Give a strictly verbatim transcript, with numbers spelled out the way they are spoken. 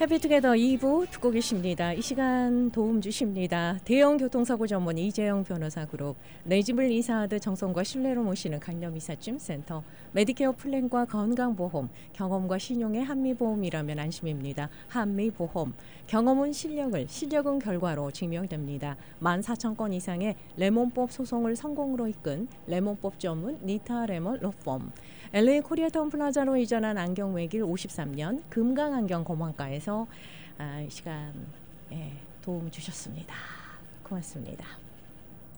해피투게더 이 부 듣고 계십니다. 이 시간 도움 주십니다. 대형 교통사고 전문 이재영 변호사 그룹, 내 집을 이사하듯 정성과 신뢰로 모시는 강남이삿짐센터, 메디케어 플랜과 건강보험, 경험과 신용의 한미보험이라면 안심입니다. 한미보험, 경험은 실력을, 실력은 결과로 증명됩니다. 만 사천 건 이상의 레몬법 소송을 성공으로 이끈 레몬법 전문 니타 레몬 로펌, 엘에이 코리아타운 플라자로 이전한 안경 외길 오십삼 년 금강안경 검황과에서 아, 이 시간 예, 도움 주셨습니다. 고맙습니다.